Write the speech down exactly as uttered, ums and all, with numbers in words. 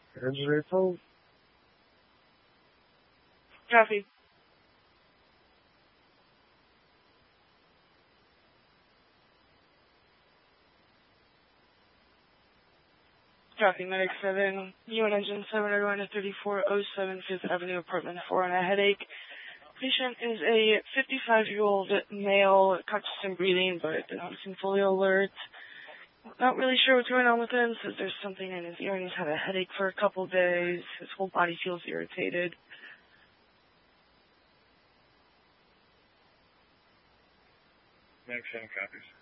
Emergency phone. Copy. Copy, Medic seven, U N Engine seven, everyone at thirty-four oh seven Fifth Avenue, Apartment four on a headache. Patient is a fifty-five-year-old male, conscious and breathing, but not seem fully alert. Not really sure what's going on with him. Says there's something in his ear and he's had a headache for a couple of days. His whole body feels irritated. Medic seven copies.